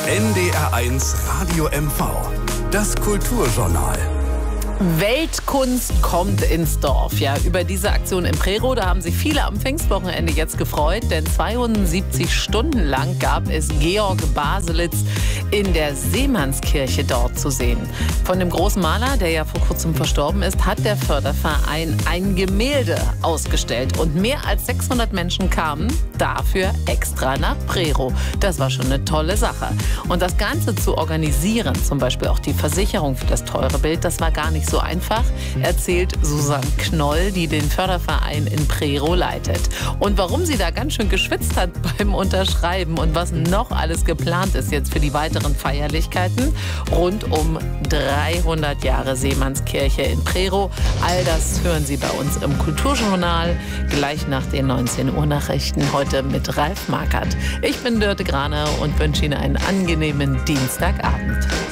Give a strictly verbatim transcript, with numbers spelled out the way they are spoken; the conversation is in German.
N D R eins Radio M V. Das Kulturjournal. Weltkunst kommt ins Dorf. Ja, über diese Aktion im Prero, da haben sich viele am Pfingstwochenende jetzt gefreut, denn zweiundsiebzig Stunden lang gab es Georg Baselitz in der Seemannskirche dort zu sehen. Von dem großen Maler, der ja vor kurzem verstorben ist, hat der Förderverein ein Gemälde ausgestellt und mehr als sechshundert Menschen kamen dafür extra nach Prero. Das war schon eine tolle Sache. Und das Ganze zu organisieren, zum Beispiel auch die Versicherung für das teure Bild, das war gar nicht so einfach, erzählt Susanne Knoll, die den Förderverein in Prero leitet. Und warum sie da ganz schön geschwitzt hat beim Unterschreiben und was noch alles geplant ist jetzt für die weiteren Feierlichkeiten rund um dreihundert Jahre Seemannskirche in Prero. All das hören Sie bei uns im Kulturjournal gleich nach den neunzehn Uhr Nachrichten heute mit Ralf Markert. Ich bin Dörte Graner und wünsche Ihnen einen angenehmen Dienstagabend.